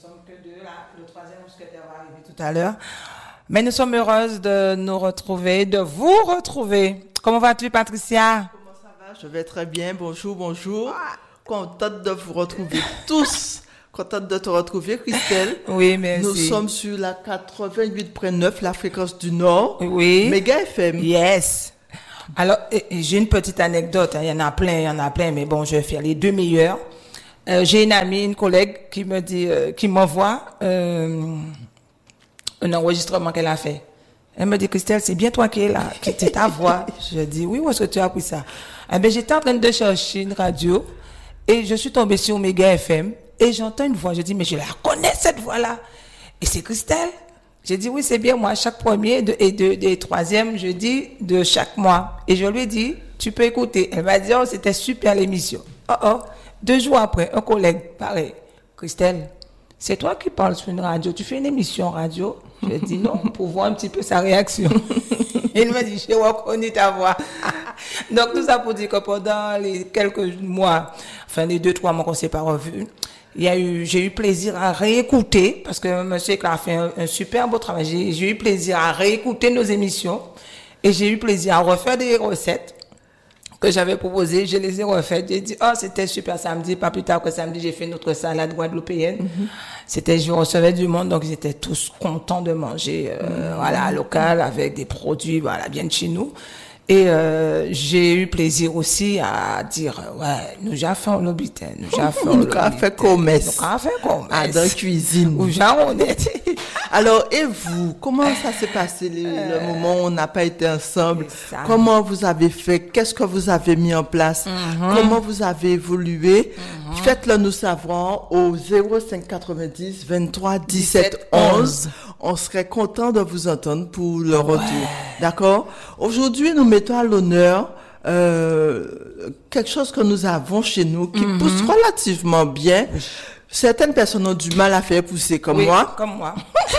sommes que deux, là. Le troisième mousquetaire va arriver tout à l'heure. Mais nous sommes heureuses de nous retrouver, de vous retrouver. Comment vas-tu, Patricia? Comment ça va? Je vais très bien. Bonjour, bonjour. Contente de vous retrouver tous. Contente de te retrouver, Christelle. Oui, merci. Nous sommes sur la 88.9, la fréquence du Nord. Oui. Méga FM. Yes. Alors, j'ai une petite anecdote. Il y en a plein, mais bon, je vais faire les deux meilleurs. J'ai une amie, une collègue qui me dit, qui m'envoie un enregistrement qu'elle a fait. Elle me dit, Christelle, c'est bien toi qui es là, qui est ta voix. Je dis, oui, où est-ce que tu as appris ça? Eh ben, j'étais en train de chercher une radio et je suis tombée sur Méga FM et j'entends une voix. Je dis, mais je la connais cette voix-là. Et c'est Christelle. J'ai dit, oui, c'est bien moi, chaque premier et troisième jeudi de chaque mois. Et je lui ai dit, tu peux écouter. Elle m'a dit, oh, c'était super l'émission. 2 jours après, un collègue, pareil, Christelle, c'est toi qui parles sur une radio, tu fais une émission radio? Je dis non, pour voir un petit peu sa réaction. Il m'a dit, j'ai reconnu ta voix. Donc, tout ça pour dire que pendant les quelques mois, enfin les 2-3 mois qu'on s'est pas revus, j'ai eu plaisir à réécouter, parce que monsieur a fait un super beau travail. J'ai eu plaisir à réécouter nos émissions et j'ai eu plaisir à refaire des recettes que j'avais proposées. Je les ai refaites. J'ai dit, oh, c'était super samedi. Pas plus tard que samedi, j'ai fait notre salade guadeloupéenne. Je recevais du monde, donc ils étaient tous contents de manger, voilà, local, avec des produits, voilà, bien de chez nous. Et j'ai eu plaisir aussi à dire, ouais, nous avons fait le butin, nous avons fait commerce. Nous avons fait commerce. À la cuisine. Où on est. Alors, et vous, comment ça s'est passé le moment où on n'a pas été ensemble? Comment vous avez fait? Qu'est-ce que vous avez mis en place? Comment vous avez évolué? Faites-le nous savoir au 05 90 23 17 11. On serait content de vous entendre pour le retour. D'accord? Aujourd'hui, nous mettons à l'honneur quelque chose que nous avons chez nous qui pousse relativement bien. Certaines personnes ont du mal à faire pousser comme moi. Comme moi.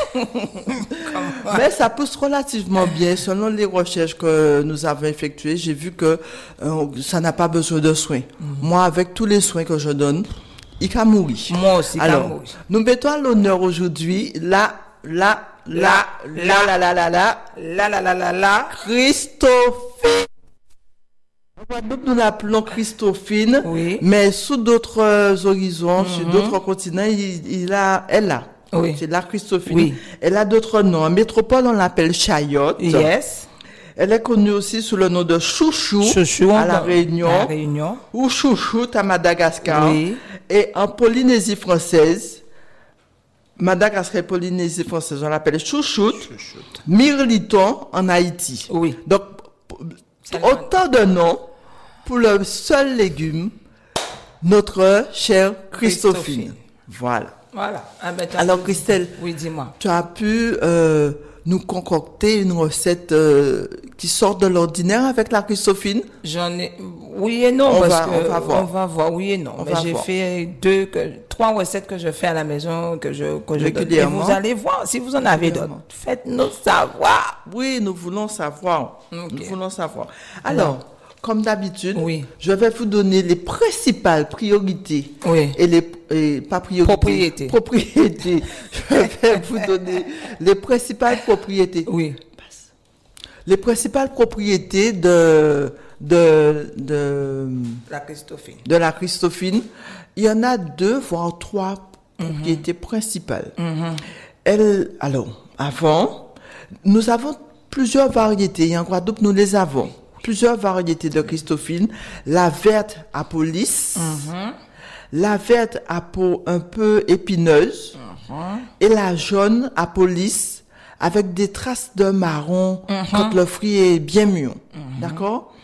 Mais ça pousse relativement bien. Selon les recherches que nous avons effectuées, j'ai vu que ça n'a pas besoin de soins. Moi, avec tous les soins que je donne, il can mourir. Moi aussi, alors, nous mettons à l'honneur aujourd'hui la Christophine. Nous l'appelons Christophine, oui. Mais sous d'autres horizons, sur d'autres continents, elle a. Oui. C'est la Christophine. Oui. Elle a d'autres noms. En métropole, on l'appelle Chayotte. Yes. Elle est connue aussi sous le nom de Chouchou, à la Réunion. Ou Chouchoute à Madagascar. Oui. Et en Polynésie française, Madagascar et Polynésie française, on l'appelle Chouchoute. Mirliton en Haïti. Oui. Donc, autant de noms pour le seul légume, notre chère Christophine. Voilà. Alors, Christelle, oui, dis-moi. Tu as pu nous concocter une recette qui sort de l'ordinaire avec la Christophine? J'en ai, oui et non, on va voir, oui et non. Mais j'ai fait 3 recettes que je fais à la maison, que je donne. Et vous allez voir, si vous en avez d'autres, faites-nous savoir. Oui, nous voulons savoir. Okay. Nous voulons savoir. Alors, comme d'habitude, je vais vous donner les principales priorités. Oui. Et pas priorités. Propriétés. Je vais vous donner les principales propriétés. Oui. Les principales propriétés de la Christophine. De la Christophine. Il y en a 2, voire 3 propriétés principales. Alors, avant, nous avons plusieurs variétés. En Guadeloupe, nous les avons. Plusieurs variétés de Christophine. La verte à peau lisse, la verte à peau un peu épineuse, et la jaune à peau lisse avec des traces de marron quand le fruit est bien mûr. D'accord?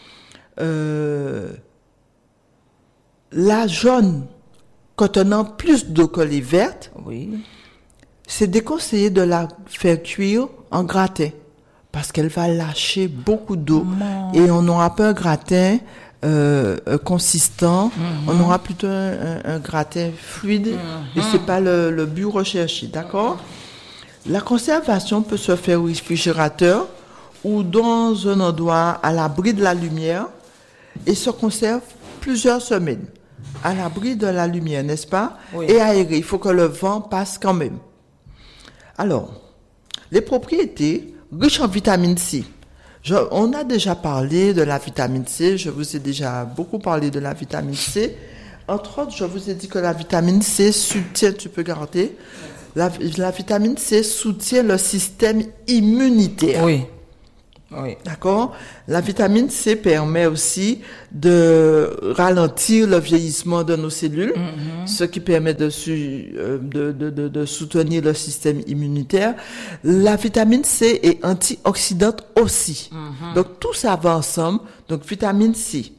La jaune, contenant plus d'eau que les vertes, c'est déconseillé de la faire cuire en gratin. Parce qu'elle va lâcher beaucoup d'eau et on n'aura pas un gratin consistant, on aura plutôt un gratin fluide et c'est pas le but recherché, d'accord? La conservation peut se faire au réfrigérateur ou dans un endroit à l'abri de la lumière et se conserve plusieurs semaines. à l'abri de la lumière, n'est-ce pas? Oui. Et aéré. Il faut que le vent passe quand même. Alors, les propriétés riches en vitamine C. On a déjà parlé de la vitamine C. Je vous ai déjà beaucoup parlé de la vitamine C. Entre autres, je vous ai dit que la vitamine C soutient, tu peux garder, la vitamine C soutient le système immunitaire. Oui. Oui. D'accord? La vitamine C permet aussi de ralentir le vieillissement de nos cellules, ce qui permet de soutenir le système immunitaire. La vitamine C est antioxydante aussi. Donc, tout ça va ensemble. Donc, vitamine C,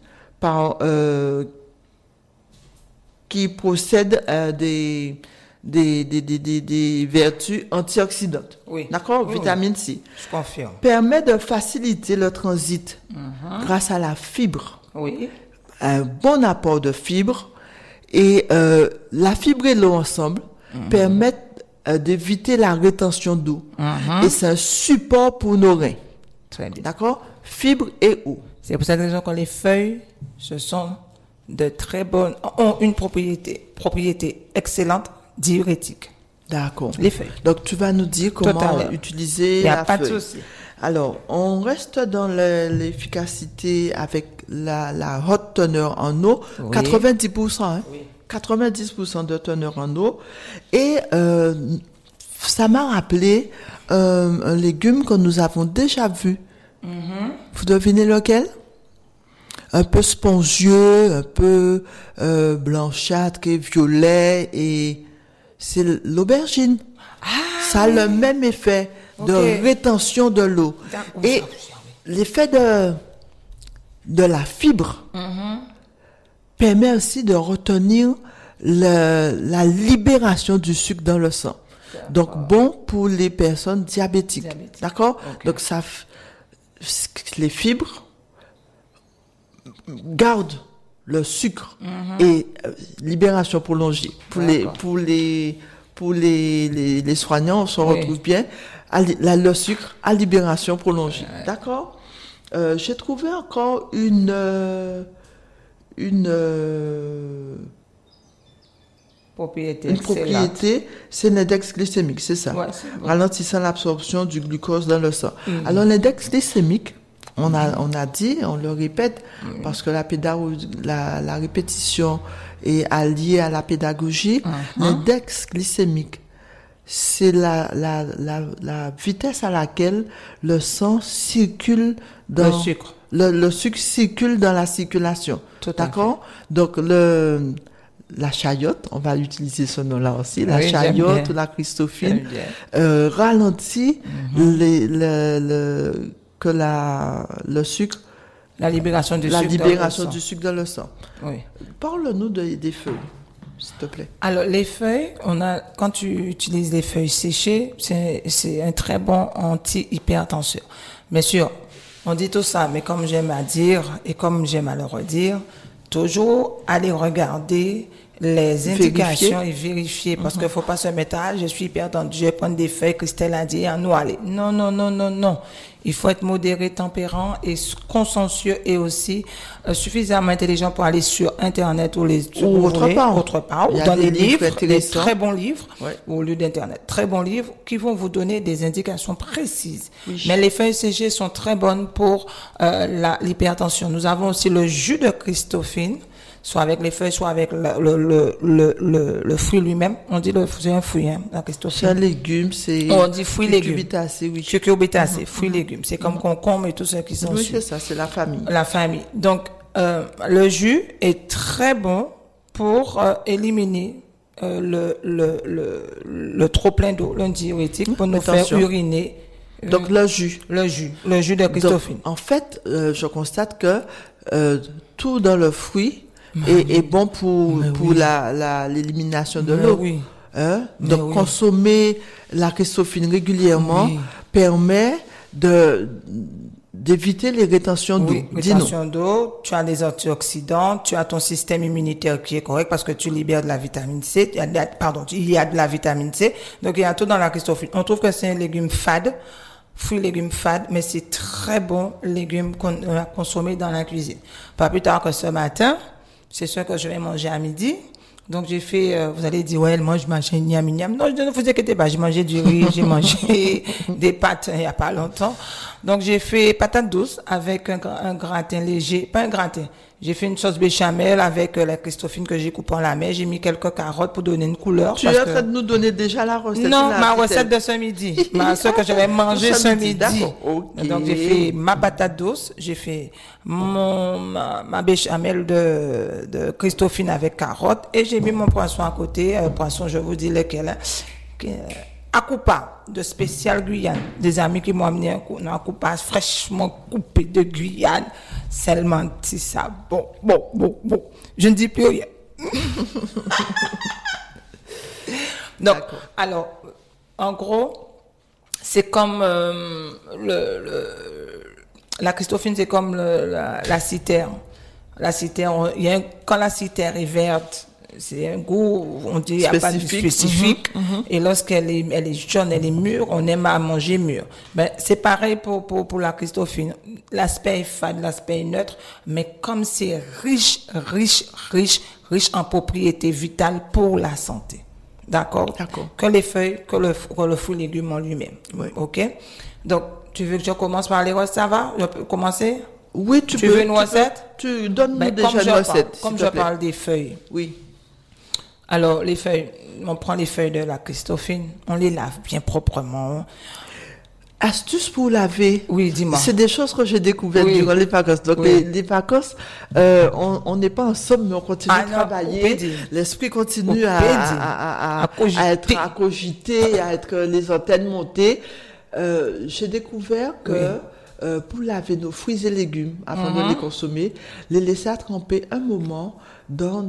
qui possède des vertus antioxydantes. Oui. D'accord? Oui, Vitamine C. Je confirme. Permet de faciliter le transit grâce à la fibre. Oui. Un bon apport de fibres et la fibre et l'eau ensemble permettent d'éviter la rétention d'eau. Et c'est un support pour nos reins. Très bien. D'accord? Fibre et eau. C'est pour cette raison que les feuilles, ce sont de très bonnes, ont une propriété excellente, diurétique. D'accord. Les feuilles. Donc, tu vas nous dire comment utiliser la feuille. Il n'y a pas de souci. Alors, on reste dans l'efficacité avec la haute teneur en eau, oui. 90%, hein? Oui. 90% de teneur en eau. Et ça m'a rappelé un légume que nous avons déjà vu. Vous devinez lequel? Un peu spongieux, un peu blanchâtre, et violet, et c'est l'aubergine. Ça a le même effet de rétention de l'eau. Et l'effet de la fibre permet aussi de retenir la libération du sucre dans le sang. Donc, bon pour les personnes diabétiques. D'accord? Donc, les fibres gardent le sucre et libération prolongée. Pour les soignants, on se retrouve bien. Le sucre à libération prolongée. D'accord? J'ai trouvé encore une propriété, c'est l'index glycémique, c'est ça. Ouais, c'est bon. Ralentissant l'absorption du glucose dans le sang. Alors, l'index glycémique, on a dit, on le répète, parce que la répétition est alliée à la pédagogie. L'index glycémique, c'est la vitesse à laquelle le sang circule dans le sucre. Le sucre circule dans la circulation. D'accord? Donc, la chayote, on va utiliser ce nom-là aussi, la chayote ou la Christophine, ralentit le sucre. La libération du sucre dans le sang. Oui. Parle-nous des feuilles, s'il te plaît. Alors, les feuilles, quand tu utilises les feuilles séchées, c'est un très bon anti-hypertension. Bien sûr, on dit tout ça, mais comme j'aime à dire et comme j'aime à le redire, toujours aller regarder les indications et vérifier, parce qu'il faut pas se mettre je suis hypertendu, je vais prendre des feuilles, Christelle a dit, nous aller. Non. Il faut être modéré, tempérant et consciencieux et aussi suffisamment intelligent pour aller sur Internet ou autre part, ou dans les livres, des très bons livres, au lieu d'Internet. Très bons livres qui vont vous donner des indications précises. Oui. Mais les feuilles séchées sont très bonnes pour l'hypertension. Nous avons aussi le jus de Christophine, soit avec les feuilles, soit avec le fruit lui-même. On dit c'est un fruit, hein, la Christophine. C'est un légume, on dit fruit légume. Cucurbitacé, oui. Cucurbitacé, fruit légume. C'est comme concombre et tout ce qui sont. Oui, c'est ça, c'est la famille. La famille. Donc, le jus est très bon pour éliminer le trop plein d'eau, le diurétique, pour nous faire uriner. Donc, le jus de Christophine. Donc, en fait, je constate que tout dans le fruit est bon pour l'élimination de l'eau. Oui. Donc, consommer la Christophine régulièrement permet d'éviter les rétentions d'eau. Rétention d'eau, tu as des antioxydants, tu as ton système immunitaire qui est correct parce que tu libères de la vitamine C. Il y a de la vitamine C. Donc, il y a tout dans la Christophine. On trouve que c'est un légume fade. Fruits, légumes fades, mais c'est très bon légume qu'on a consommé dans la cuisine. Pas plus tard que ce matin, C'est ce que je vais manger à midi. Donc, j'ai fait, vous allez dire, ouais, elle mange miam. Non, ne vous inquiétez pas, j'ai mangé du riz, j'ai mangé des pâtes il y a pas longtemps. Donc, j'ai fait patates douces avec un gratin léger, pas un gratin. J'ai fait une sauce béchamel avec la Christophine que j'ai coupée en lamelles. J'ai mis quelques carottes pour donner une couleur. Tu es en train de nous donner déjà la recette? Non, ma recette de ce midi. Ce que je vais manger ce midi. D'accord. Okay. Donc, j'ai fait ma patate douce. J'ai fait ma béchamel de Christophine avec carottes. Et j'ai mis mon poisson à côté. Poisson, je vous dis lequel. Akupa de spécial Guyane. Des amis qui m'ont amené un akupa fraîchement coupé de Guyane. Seulement ça. Bon. Je ne dis plus rien. Donc, alors, en gros, c'est comme la Christophine, c'est comme la citerne. La citerne, quand la citerne est verte, c'est un goût, on dit, il n'y a pas de spécifique. Et lorsqu'elle est jaune, elle est mûre, on aime à manger mûr. Ben, c'est pareil pour la Christophine. L'aspect est fade, l'aspect est neutre, mais comme c'est riche en propriétés vitales pour la santé. D'accord? Que les feuilles, que le fruit légume en lui-même. Oui. OK? Donc, tu veux que je commence par les recettes, ça va? Je peux commencer? Oui, tu peux. Tu veux une recette? Tu donnes-nous déjà une recette. Comme je parle des feuilles. Oui. Alors, les feuilles, on prend les feuilles de la Christophine, on les lave bien proprement. Astuce pour laver. Oui, dis-moi. C'est des choses que j'ai découvertes durant les vacances. Donc, les vacances, on n'est pas ensemble, mais on continue de travailler. L'esprit continue à cogiter, à être les antennes montées. J'ai découvert que pour laver nos fruits et légumes, avant de les consommer, les laisser tremper un moment dans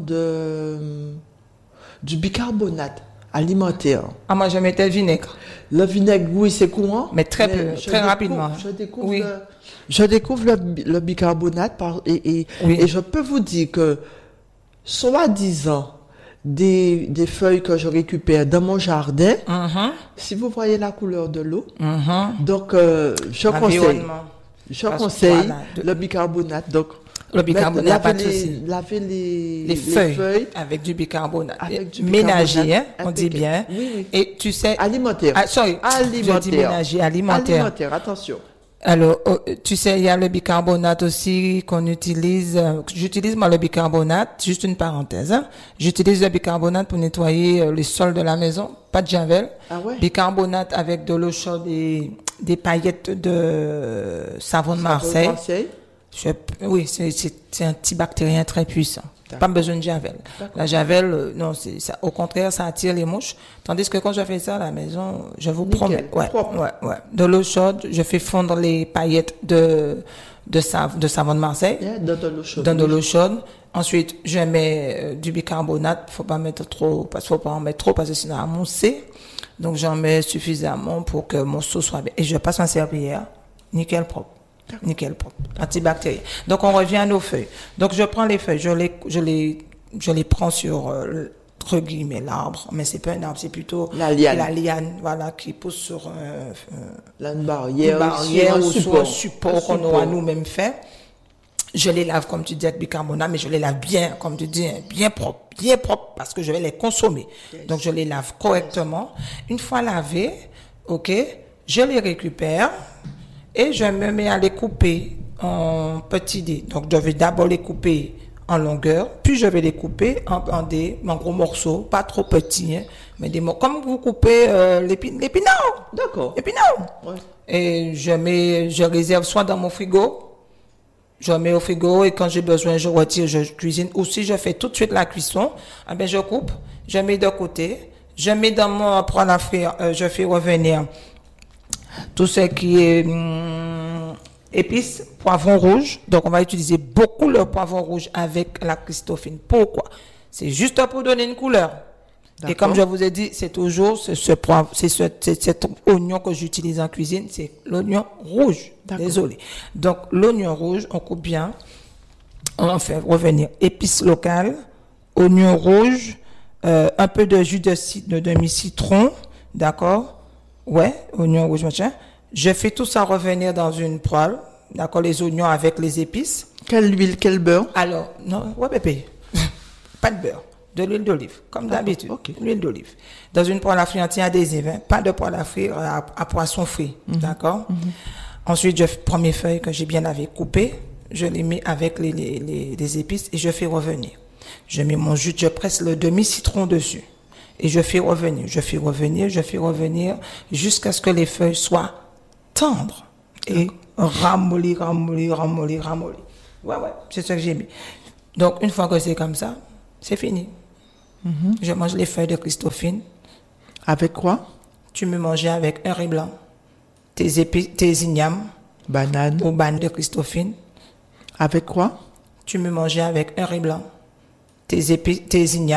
du bicarbonate alimentaire. Ah, moi, je mettais le vinaigre. Le vinaigre, oui, c'est courant. Mais très rapidement. Je découvre le bicarbonate et je peux vous dire que, soi-disant, des feuilles que je récupère dans mon jardin, si vous voyez la couleur de l'eau, donc, je conseille le bicarbonate. Donc, le bicarbonate, pas de souci. Laver les feuilles avec du bicarbonate. Ménager, hein, on dit bien. Oui. Et tu sais. Alimentaire. Je dis ménager, alimentaire. Alimentaire, attention. Alors, tu sais, il y a le bicarbonate aussi qu'on utilise. J'utilise moi le bicarbonate, juste une parenthèse. Hein. J'utilise le bicarbonate pour nettoyer les sols de la maison, pas de javel. Ah ouais? Bicarbonate avec de l'eau chaude et des paillettes de savon de Marseille. Oui, c'est un antibactérien très puissant. Pas besoin de javel. La javel, non, au contraire, ça attire les mouches. Tandis que quand je fais ça à la maison, je vous promets. Ouais. De l'eau chaude, je fais fondre les paillettes de savon de Marseille. Dans de l'eau chaude. Ensuite, je mets du bicarbonate. Faut pas mettre trop, parce que sinon, à mousser. Donc, j'en mets suffisamment pour que mon sauce soit bien. Et je passe en serpillière. Nickel propre. Antibactérien. Donc, on revient à nos feuilles. Donc, je prends les feuilles, je les prends sur, entre guillemets, l'arbre. Mais c'est pas un arbre, c'est plutôt la liane, voilà, qui pousse sur une barrière ou sur un support qu'on aura nous-mêmes fait. Je les lave, comme tu dis, avec bicarbonate, mais je les lave bien, comme tu dis, bien propre, parce que je vais les consommer. Yes. Donc, je les lave correctement. Une fois lavés, OK, je les récupère. Et je me mets à les couper en petits dés. Donc, je vais d'abord les couper en longueur, puis je vais les couper en gros morceaux, pas trop petits, hein, mais comme vous coupez l'épinard. D'accord. Épinard. Ouais. Et je réserve soit dans mon frigo, je mets au frigo et quand j'ai besoin, je retire, je cuisine. Ou si je fais tout de suite la cuisson, je coupe, je mets de côté, je mets dans mon poêle à frire, je fais revenir tout ce qui est épices, poivron rouge. Donc, on va utiliser beaucoup le poivron rouge avec la Christophine. Pourquoi? C'est juste pour donner une couleur. D'accord. Et comme je vous ai dit, c'est toujours cet oignon que j'utilise en cuisine, c'est l'oignon rouge. D'accord. Désolé. Donc, l'oignon rouge, on coupe bien. On fait revenir épices locales, oignon rouge, un peu de jus de demi-citron. D'accord? Ouais, oignon rouge, machin. Je fais tout ça revenir dans une poêle. D'accord, les oignons avec les épices. Quelle huile, quel beurre? Alors, non, ouais, bébé. pas de beurre, de l'huile d'olive, comme d'habitude. Ok. L'huile d'olive. Dans une poêle à frire anti-adhésive, hein, pas de poêle à frire à poisson frit, d'accord? Ensuite, je prends mes feuilles que j'ai bien lavées, coupées, je les mets avec les épices et je fais revenir. Je mets mon jus, je presse le demi-citron dessus et je fais revenir, jusqu'à ce que les feuilles soient tendres et ramollies. Ouais, c'est ça que j'ai mis. Donc, une fois que c'est comme ça, c'est fini. Je mange les feuilles de Christophine. Avec quoi? Tu me manges avec un riz blanc, tes épices, tes ignames, Banane. ou banane de Christophine. Avec quoi? Tu me manges avec un riz blanc, tes épices, tes ignames.